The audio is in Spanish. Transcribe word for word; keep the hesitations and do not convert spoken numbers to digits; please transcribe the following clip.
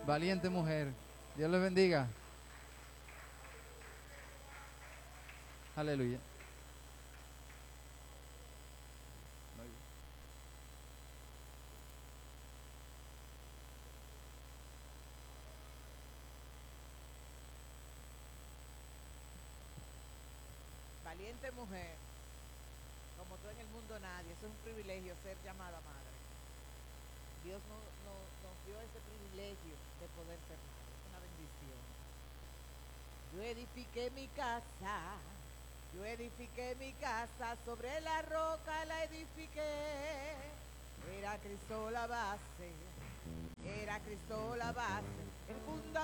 Valiente mujer. Dios les bendiga. Aleluya. Valiente mujer, como tú en el mundo nadie, eso es un privilegio ser llamada madre. Dios no, no, nos dio ese privilegio de poder ser madre, es una bendición. Yo edifiqué mi casa, yo edifiqué mi casa, sobre la roca la edifiqué. Era Cristo la base, era Cristo la base, el fundamento.